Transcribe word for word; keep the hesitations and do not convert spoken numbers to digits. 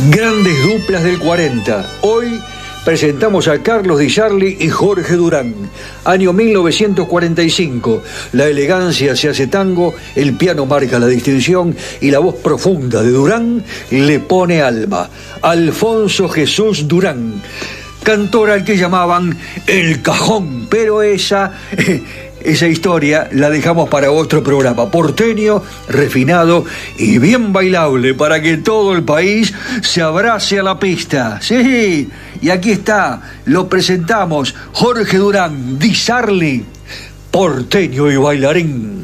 Grandes duplas del cuarenta. Hoy presentamos a Carlos Di Sarli y Jorge Durán. Año mil novecientos cuarenta y cinco. La elegancia se hace tango, el piano marca la distinción y la voz profunda de Durán le pone alma. Alfonso Jesús Durán, cantor al que llamaban El Cajón, pero esa... Esa historia la dejamos para otro programa. Porteño, refinado y bien bailable para que todo el país se abrace a la pista. Sí, y aquí está, lo presentamos, Jorge Durán, Di Sarli, porteño y bailarín.